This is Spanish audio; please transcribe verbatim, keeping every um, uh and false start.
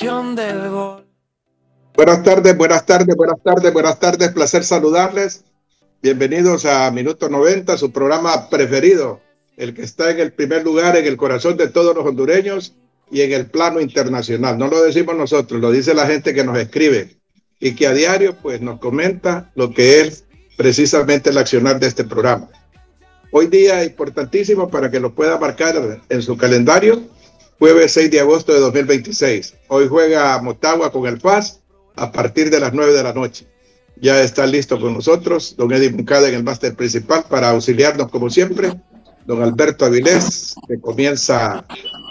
emoción del gol. Buenas tardes, buenas tardes, buenas tardes, buenas tardes. Placer saludarles. Bienvenidos a Minuto noventa, su programa preferido, el que está en el primer lugar, en el corazón de todos los hondureños y en el plano internacional. No lo decimos nosotros, lo dice la gente que nos escribe y que a diario pues nos comenta lo que es precisamente el accionar de este programa. Hoy día importantísimo para que lo pueda marcar en su calendario, jueves seis de agosto de dos mil veintiséis. Hoy juega Motagua con el F A S a partir de las nueve de la noche. Ya está listo con nosotros don Eddie Moncada en el máster principal para auxiliarnos como siempre. Don Alberto Avilés, que comienza